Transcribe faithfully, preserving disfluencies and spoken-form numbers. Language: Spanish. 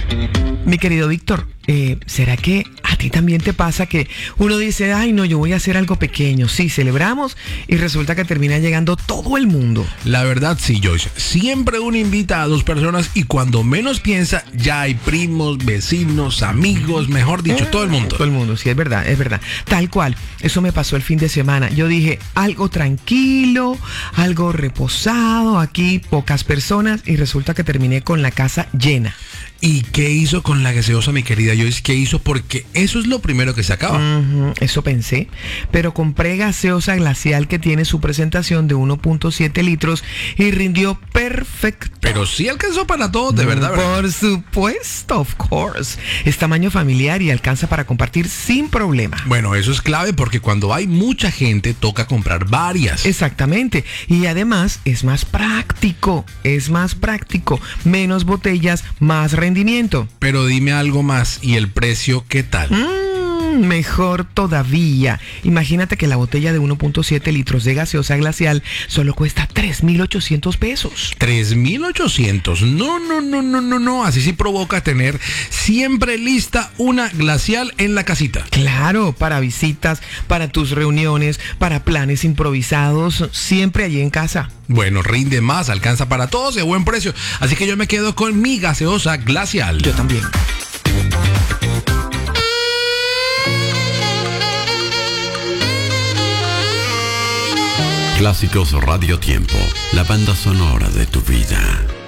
Mi querido Víctor, eh, ¿será que a ti también te pasa que uno dice, ay no, yo voy a hacer algo pequeño? Sí, celebramos y resulta que termina llegando todo el mundo. La verdad sí, Joyce. Siempre uno invita a dos personas y cuando menos piensa ya hay primos, vecinos, amigos, mejor dicho, todo el mundo. Todo el mundo, sí, es verdad, es verdad. Tal cual, eso me pasó el fin de semana. Yo dije, algo tranquilo, algo reposado, aquí pocas personas y resulta que terminé con la casa llena. ¿Y qué hizo con la gaseosa, mi querida Joyce? ¿Qué hizo? Porque eso es lo primero que se acaba. Uh-huh, eso pensé, pero compré gaseosa glacial que tiene su presentación de uno punto siete litros y rindió perfecto. Pero sí alcanzó para todos, de verdad, ¿verdad? Por supuesto, of course. Es tamaño familiar y alcanza para compartir sin problema. Bueno, eso es clave porque cuando hay mucha gente toca comprar varias. Exactamente. Y además es más práctico, es más práctico. Menos botellas, más rendimiento. Pero dime algo más, ¿y el precio qué tal? Mm, mejor todavía. Imagínate que la botella de uno punto siete litros de gaseosa glacial solo cuesta tres mil ochocientos pesos. ¿tres mil ochocientos? No, no, no, no, no, no. Así sí provoca tener siempre lista una glacial en la casita. Claro, para visitas, para tus reuniones, para planes improvisados, siempre allí en casa. Bueno, rinde más, alcanza para todos y a buen precio. Así que yo me quedo con mi gaseosa glacial. Yo también. Clásicos Radio Tiempo, la banda sonora de tu vida.